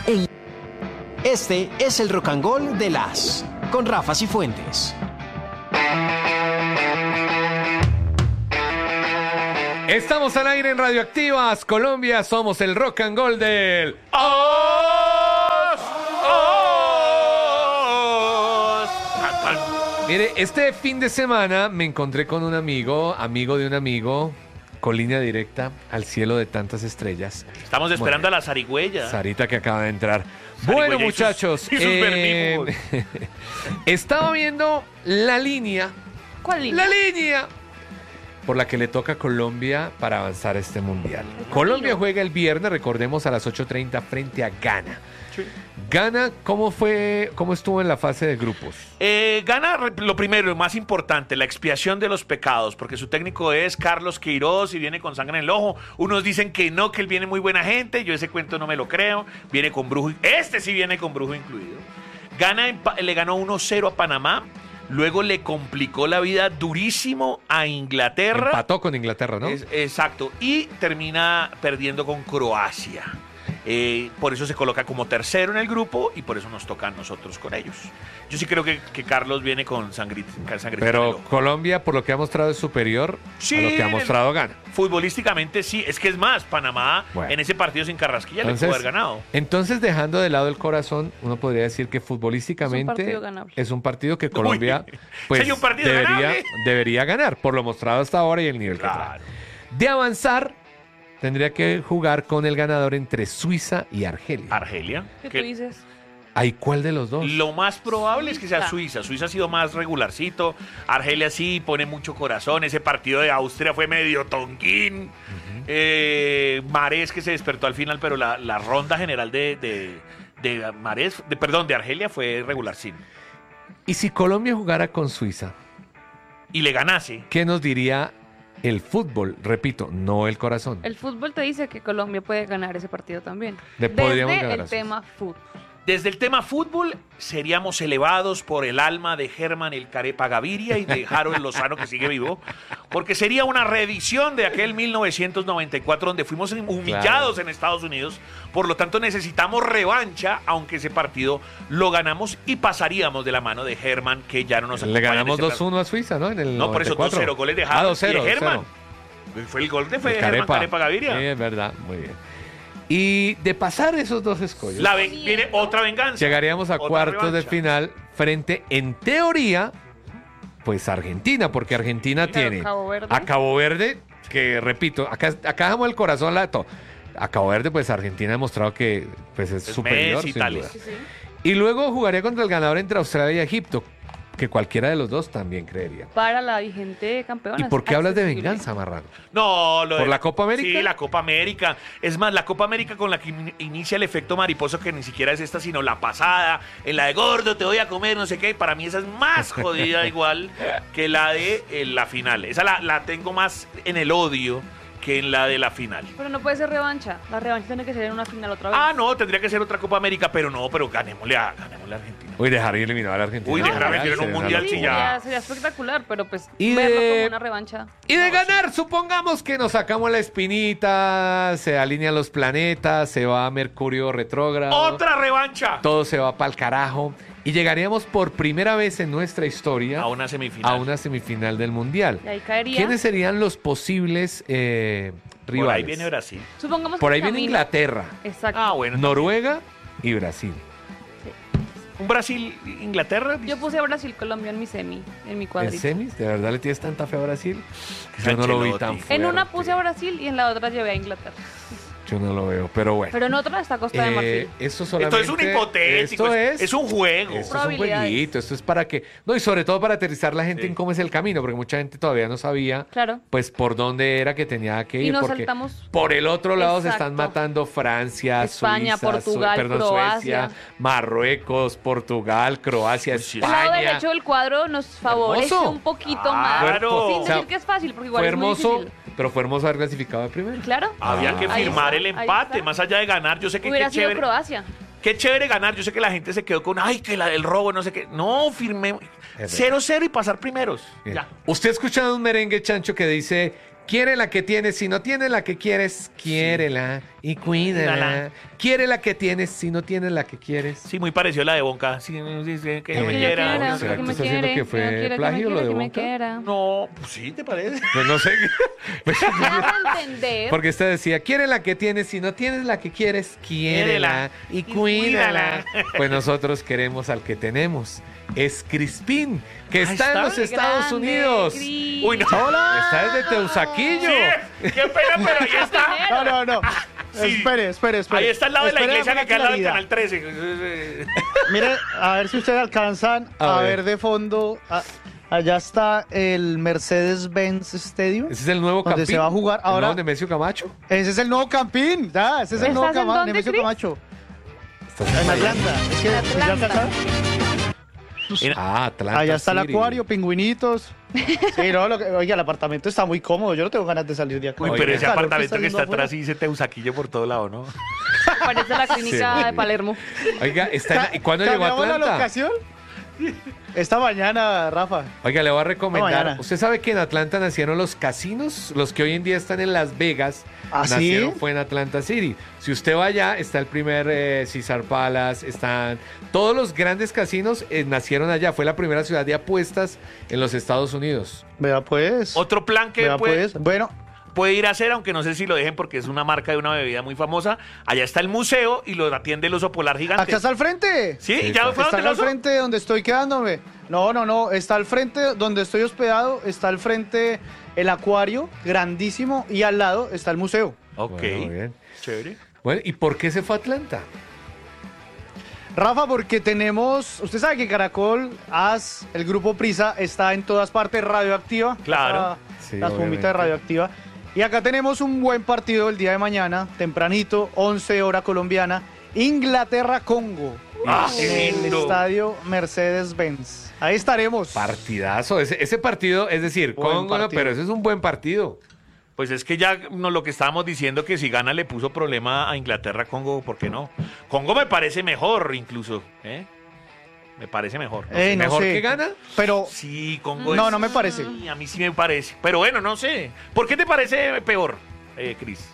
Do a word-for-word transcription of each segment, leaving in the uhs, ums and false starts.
En... Este es el Rock and Roll de las con Rafa Cifuentes. Estamos al aire en Radioactivas Colombia, somos el Rock and Roll del ¡Os! ¡Os! Mire, este fin de semana me encontré con un amigo, amigo de un amigo, con línea directa al cielo de tantas estrellas. Estamos esperando bueno, a la zarigüeya. Sarita que acaba de entrar. Zarigüeya Bueno, muchachos, y sus, y sus eh, estaba viendo la línea. ¿Cuál línea? La línea por la que le toca a Colombia para avanzar a este mundial. Colombia juega el viernes, recordemos, a las ocho treinta frente a Ghana. Sí. Ghana, ¿cómo fue, cómo estuvo en la fase de grupos? Eh, Ghana, lo primero, lo más importante, la expiación de los pecados, porque su técnico es Carlos Queiroz y viene con sangre en el ojo. Unos dicen que no, que él viene muy buena gente, yo ese cuento no me lo creo. Viene con brujo, este sí viene con brujo incluido. Ghana le ganó uno cero a Panamá. Luego le complicó la vida durísimo a Inglaterra. Empató con Inglaterra, ¿no? Es, exacto. Y termina perdiendo con Croacia. Eh, por eso se coloca como tercero en el grupo y por eso nos toca a nosotros con ellos. Yo sí creo que, que Carlos viene con sangrita. Pero Colombia, por lo que ha mostrado, es superior sí, a lo que ha mostrado Ghana. Futbolísticamente sí. Es que es más, Panamá bueno. en ese partido sin Carrasquilla entonces, le pudo haber ganado. Entonces, dejando de lado el corazón, uno podría decir que futbolísticamente es un, es un partido que Colombia pues, ¿sí, un partido debería, debería ganar, por lo mostrado hasta ahora y el nivel claro. que trae. De avanzar, tendría que jugar con el ganador entre Suiza y Argelia. ¿Argelia? ¿Qué tú dices? ¿Hay cuál de los dos? Lo más probable es que sea Suiza. Suiza ha sido más regularcito. Argelia sí pone mucho corazón. Ese partido de Austria fue medio tonguín. Uh-huh. eh, Marés que se despertó al final, pero la, la ronda general de, de, de Marés, de, perdón, de Argelia fue regularcín. ¿Y si Colombia jugara con Suiza? Y le ganase. ¿Qué nos diría el fútbol? Repito, no el corazón. El fútbol te dice que Colombia puede ganar ese partido también. Le podríamos Desde ganar el tema fútbol. Desde el tema fútbol, seríamos elevados por el alma de Germán el Carepa Gaviria y de Harold Lozano, que sigue vivo, porque sería una reedición de aquel mil novecientos noventa y cuatro donde fuimos humillados claro. en Estados Unidos. Por lo tanto, necesitamos revancha, aunque ese partido lo ganamos y pasaríamos de la mano de Germán, que ya no nos acompaña. Le ganamos dos uno a Suiza, ¿no? En el no, por eso dos cero, goles de Harold ah, dos cero, y de Germán. Fue el gol de, de Germán Carepa. Carepa Gaviria. Sí, es verdad, muy bien. Y de pasar esos dos escollos, la ven, viene otra venganza. Llegaríamos a cuartos revancha. de final frente, en teoría, pues Argentina, porque Argentina claro, tiene Cabo Verde. a Cabo Verde, que repito, acá, acá dejamos el corazón lato. A Cabo Verde, pues Argentina ha demostrado que pues, es, es superior, sin duda. Sí, sí. Y luego jugaría contra el ganador entre Australia y Egipto, que cualquiera de los dos también creería. Para la vigente campeona. ¿Y por qué hablas de venganza, Marrano? No, lo ¿Por de, la Copa América? Sí, la Copa América. Es más, la Copa América con la que in- inicia el efecto mariposa, que ni siquiera es esta, sino la pasada, en la de gordo, te voy a comer, no sé qué. Para mí esa es más jodida igual que la de eh, la final. Esa la, la tengo más en el odio que en la de la final. Pero no puede ser revancha. La revancha tiene que ser en una final otra vez. Ah, no, tendría que ser otra Copa América, pero no, pero ganémosle a, ganémosle a Argentina. Uy, dejar eliminado a la Argentina. Uy, dejar a no, Argentina en un mundial sí, sí ya. Sería, sería espectacular, pero pues y verlo de, como una revancha. Y de no, ganar, sí. supongamos que nos sacamos la espinita, se alinean los planetas, se va a Mercurio retrógrado. ¡Otra revancha! Todo se va para el carajo. Y llegaríamos por primera vez en nuestra historia a una semifinal, a una semifinal del mundial. Y ahí caería. ¿Quiénes serían los posibles eh, rivales? Por ahí viene Brasil. Supongamos por que ahí viene Camilo. Inglaterra. Exacto. Ah, bueno. Noruega y Brasil. ¿Un Brasil-Inglaterra? Yo puse a Brasil-Colombia en mi semi, en mi ¿En cuadrito. semis? ¿De verdad le tienes tanta fe a Brasil? Yo no lo vi tan fuerte. En una puse a Brasil y en la otra llevé a Inglaterra. Yo no lo veo, pero bueno. Pero en otra está Costa de Marfil. Eh, esto solamente... Esto es un hipotético, Esto es, es, es un juego. Esto es un jueguito, esto es para que... No, y sobre todo para aterrizar la gente sí. en cómo es el camino, porque mucha gente todavía no sabía, claro. pues, por dónde era que tenía que ir. Y nos porque saltamos... por el otro lado Exacto. se están matando Francia, España, Suiza, Portugal, Su... perdón, Croacia. Suecia, Marruecos, Portugal, Croacia, Sí, España. El lado derecho del cuadro nos favorece Hermoso. un poquito Claro. más. Sin O sea, decir que es fácil, porque igual fue es muy hermoso, difícil. pero fue hermoso haber clasificado de primero. Claro. Había Ah. que Ahí firmar está, el ahí empate, está. más allá de ganar. Yo sé que Hubiera qué sido chévere, Croacia. qué chévere ganar. Yo sé que la gente se quedó con, ay, que la del robo, no sé qué. No, firmé cero cero y pasar primeros. Bien. Ya. Usted ha escuchado un merengue, Chancho, que dice Quiere la que tienes, si no tienes la que quieres, quiérela y cuídala. Cuídala. Quiere la que tienes, si no tienes la que quieres. Sí, muy parecido a la de Bonca. Sí, sí, sí, que no Eh, me Que yo quiera. quiera, ¿será que que me está haciendo quiere, que fue que yo quiera, que plagio me lo de quiera, que me Bonca? quiera. No, pues sí, ¿te parece? Pues no sé. Pues, Vamos a entender. porque usted decía, quiere la que tienes, si no tienes la que quieres, quiérela y y cuídala. cuídala. Pues nosotros queremos al que tenemos. Es Crispín, que Ahí está, está. en los Qué Estados grande, Unidos. Cris. Uy, no. Está desde Teusaquillo. Sí, qué pena, pero ahí está. No, no, no. Sí. Espere, espere, espere. Ahí está al lado de la Espere, iglesia una que queda al lado del claridad. canal trece. Mire, a ver si ustedes alcanzan A a, ver. ver. de fondo. a- allá está el Mercedes-Benz Stadium. Ese es el nuevo Donde Campín. se va a jugar el ahora. nuevo Nemesio Camacho. Ese es el nuevo Campín. Ya, ese es el nuevo ¿Estás en Cama- dónde, Nemesio Cris? Camacho. Estás En Miami. Atlanta. Es que, En ¿sí ya Atlanta. alcanzaron? Ah, Atlanta Allá está el City. acuario, pingüinitos. Sí, no, lo que- oiga, el apartamento está muy cómodo. Yo no tengo ganas de salir de acá. Uy, Oiga. pero el ese calor apartamento que está haciendo atrás afuera. sí dice Teusaquillo por todo lado, ¿no? Parece la clínica Sí. de Palermo. Oiga, está en- ¿y cuándo llegó a ¿Cambiamos la Atlanta? locación? Esta mañana, Rafa. Oiga, le voy a recomendar. mañana. ¿Usted sabe que en Atlanta nacieron los casinos? Los que hoy en día están en Las Vegas. ¿Ah, sí? nacieron fue en Atlanta City. Si usted va allá, está el primer eh, Caesar Palace, están todos los grandes casinos eh, nacieron allá. Fue la primera ciudad de apuestas en los Estados Unidos. Vea pues. Otro plan que Vea puede, pues. Bueno, puede ir a hacer, aunque no sé si lo dejen porque es una marca de una bebida muy famosa. Allá está el museo y lo atiende el oso polar gigante. acá está al frente. ¿Sí? Sí, ¿Ya está. fue Está donde el al oso? frente de donde estoy quedándome. No, no, no. Está al frente donde estoy hospedado. Está al frente el acuario, grandísimo. Y al lado está el museo. Ok, Bueno, muy bien. chévere. Bueno, ¿y por qué se fue a Atlanta? Rafa, porque tenemos. Usted sabe que Caracol, As, el grupo Prisa, está en todas partes radioactiva. Claro. Está Sí, la espumita obviamente. de radioactiva. Y acá tenemos un buen partido el día de mañana, tempranito, once hora colombiana. Inglaterra-Congo. Ah, en qué el lindo. estadio Mercedes-Benz. Ahí estaremos. Partidazo. Ese, ese partido, es decir, Buen Congo, no, partido. pero ese es un buen partido. Pues es que ya no, lo que estábamos diciendo que si gana le puso problema a Inglaterra, Congo, ¿por qué no? Congo me parece mejor incluso, ¿eh? Me parece mejor. no sé. Eh, no ¿Mejor sé. que gana? Pero Sí, Congo no, es- no me parece. Sí, a mí sí me parece. Pero bueno, no sé. ¿Por qué te parece peor, eh, Chris?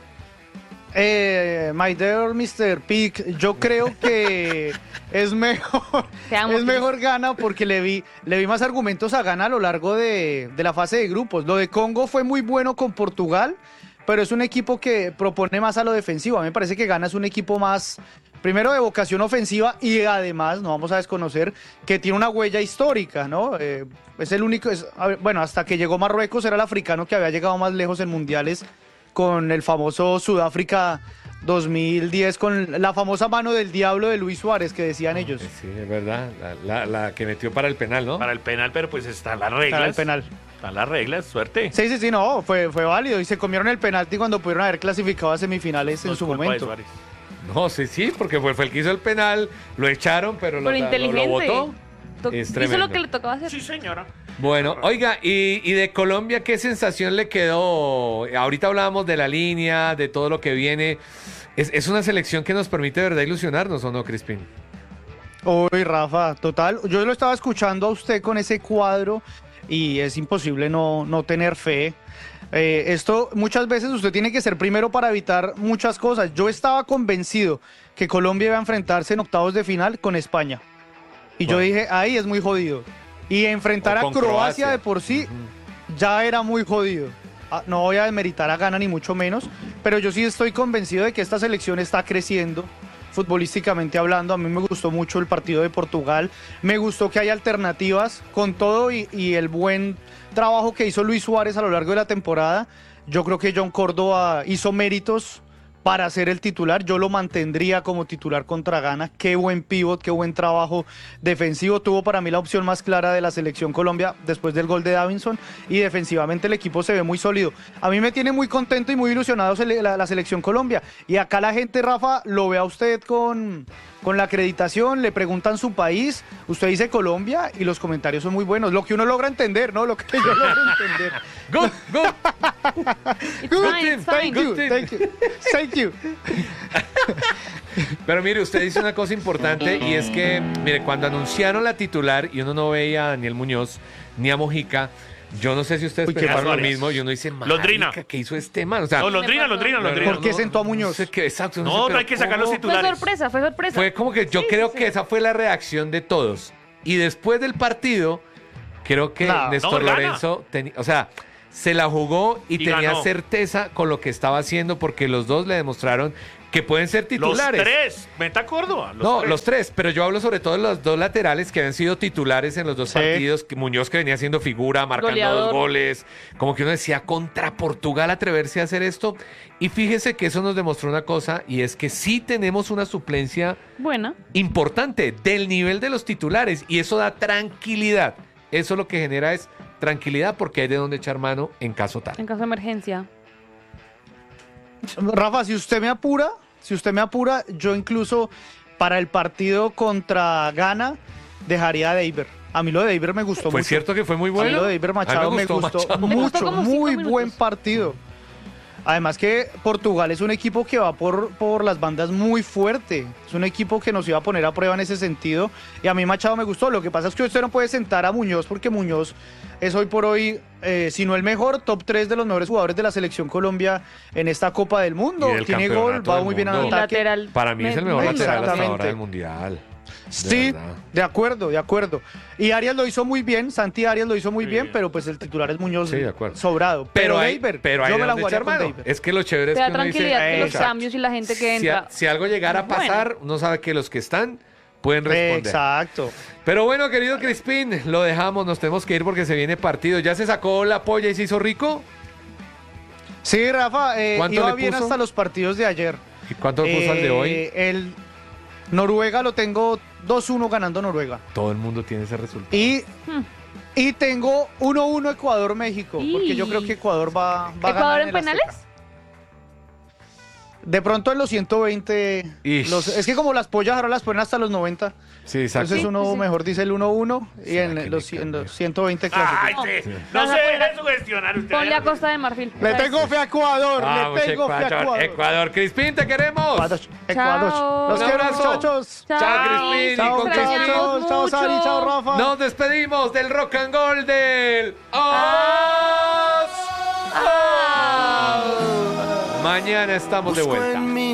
Eh, my dear mister Pig, yo creo que es mejor, Te amo, es Chris. mejor Ghana porque le vi, le vi más argumentos a Ghana a lo largo de, de la fase de grupos. Lo de Congo fue muy bueno con Portugal, pero es un equipo que propone más a lo defensivo. A mí me parece que Ghana es un equipo más, primero de vocación ofensiva y además, no vamos a desconocer, que tiene una huella histórica, ¿no? Eh, es el único, es- a ver, bueno, hasta que llegó Marruecos era el africano que había llegado más lejos en mundiales con el famoso Sudáfrica dos mil diez, con la famosa mano del diablo de Luis Suárez que decían ellos. Sí, es verdad. La, la- la que metió para el penal, ¿no? Para el penal, pero pues están las reglas. Para el penal. Están las reglas, suerte. Sí, sí, sí, no, fue, fue válido y se comieron el penalti cuando pudieron haber clasificado a semifinales No en es su culpa de momento. Suárez. No, sí, sí, porque fue, fue el que hizo el penal, lo echaron, pero lo, Pero lo- inteligente. lo votó. To- Es Hizo tremendo. lo que le tocaba hacer. Sí, señora. Bueno, oiga, y, y de Colombia, ¿qué sensación le quedó? Ahorita hablábamos de la línea, de todo lo que viene. ¿Es, es una selección que nos permite de verdad ilusionarnos o no, Crispín? Uy, Rafa, total. Yo lo estaba escuchando a usted con ese cuadro y es imposible no, no tener fe. Eh, esto muchas veces usted tiene que ser primero para evitar muchas cosas. Yo estaba convencido que Colombia iba a enfrentarse en octavos de final con España. Y yo Bueno. dije, ahí es muy jodido. Y enfrentar O a con Croacia, Croacia. de por sí ya era muy jodido. Ah, no voy a desmeritar a Ghana ni mucho menos, pero yo sí estoy convencido de que esta selección está creciendo futbolísticamente hablando. A mí me gustó mucho el partido de Portugal, me gustó que hay alternativas con todo y, y el buen trabajo que hizo Luis Suárez a lo largo de la temporada. Yo creo que John Córdoba hizo méritos para ser el titular. Yo lo mantendría como titular contra Ghana. Qué buen pivot, qué buen trabajo defensivo. Tuvo para mí la opción más clara de la selección Colombia después del gol de Davinson. Y defensivamente el equipo se ve muy sólido. A mí me tiene muy contento y muy ilusionado sele- la, la selección Colombia. Y acá la gente, Rafa, lo ve a usted con, con la acreditación, le preguntan su país, usted dice Colombia y los comentarios son muy buenos. Lo que uno logra entender, ¿no? Lo que yo logro entender. Good, good. It's Good fine, team, it's Thank fine. you, Good team. thank you, thank you. Pero mire, usted dice una cosa importante y es que, mire, cuando anunciaron la titular y uno no veía a Daniel Muñoz ni a Mojica, Yo no sé si ustedes Uy, qué pensaron lo Suárez. mismo. Yo no hice Londrina. marica, ¿qué hizo este man? O sea, No, Londrina, Londrina, Londrina. ¿Por qué sentó a Muñoz? No sé qué, exacto. No, sé, no pero hay que sacar los ¿cómo? Fue titulares. sorpresa, fue sorpresa. Fue como que yo Sí, creo sí, que sí. esa fue la reacción de todos. Y después del partido, creo que Claro. Néstor No, gana. Lorenzo tenía, o sea, se la jugó y, Y tenía ganó. certeza con lo que estaba haciendo porque los dos le demostraron que pueden ser Los titulares. tres. Meta Córdoba. Los no, tres. los tres, pero yo hablo sobre todo de los dos laterales que habían sido titulares en los dos Sí. partidos. Que Muñoz que venía siendo figura, marcando Goleador. dos goles. Como que uno decía, contra Portugal atreverse a hacer esto. Y fíjese que eso nos demostró una cosa y es que sí tenemos una suplencia Buena. importante del nivel de los titulares y eso da tranquilidad. Eso lo que genera es tranquilidad porque hay de dónde echar mano en caso tal. En caso de emergencia. Rafa, si usted me apura, si usted me apura, yo incluso para el partido contra Ghana dejaría a Deiber. A mí lo de Deiber me gustó Fue mucho. cierto que fue muy A mí bueno. lo de Deiber Machado A mí me gustó, Machado. Me mucho, gustó como cinco muy minutos. buen partido. Además que Portugal es un equipo que va por, por las bandas muy fuerte. Es un equipo que nos iba a poner a prueba en ese sentido. Y a mí Machado me gustó. Lo que pasa es que usted no puede sentar a Muñoz porque Muñoz es hoy por hoy, eh, si no el mejor, top tres de los mejores jugadores de la Selección Colombia en esta Copa del Mundo. Y del Tiene gol, campeonato va del muy bien mundo. al Y ataque. lateral. Para mí es el Me- mejor me lateral gusta. hasta ahora Exactamente. del Mundial. De Sí, verdad. de acuerdo, de acuerdo. Y Arias lo hizo muy bien, Santi Arias lo hizo muy Sí. bien, pero pues el titular es Muñoz Sí, de acuerdo. sobrado. Pero, Pero, hay, Deiber, pero hay yo de me la dónde jugaría echar con mano. Deiber. Es que lo chévere es Te da que uno dice, tranquilidad que los exacto. cambios y la gente que si, a- entra. si algo llegara a Bueno. pasar, uno sabe que los que están pueden responder. Exacto. Pero bueno, querido Crispín, lo dejamos, nos tenemos que ir porque se viene partido. ¿Ya se sacó la polla y se hizo rico? Sí, Rafa, eh, ¿Cuánto iba le bien puso? hasta los partidos de ayer. ¿Y cuánto puso al de Eh, hoy? El Noruega lo tengo dos uno ganando Noruega. Todo el mundo tiene ese resultado. Y, Hmm. y tengo uno uno Ecuador-México, porque yo Y- creo que Ecuador va, va a ¿Ecuador ganar en el penales? Azteca. De pronto en los ciento veinte. Ish. Los, es que como las pollas ahora las ponen hasta los noventa. Sí, exacto. Entonces uno Sí, sí. mejor dice el uno uno y ¿Será en que los, le en cambie? los ciento veinte Ay, clásicos. sí. No. No Vas se a poner- deje sugestionar usted. Ponle a Costa de Marfil. Le tengo fe a Ecuador, Vamos, le tengo fe a Ecuador. Ecuador. Ecuador. Crispín, te queremos. Ecuador. Ecuador. Chao. Los Un quiero, abrazo. muchachos. Chao, Chao, Crispín, y Chao, con chao, Crispín. chao, chao, Sari, mucho. chao, Rafa. Nos despedimos del Rock and Roll del Os. Mañana estamos de Busco vuelta. en mí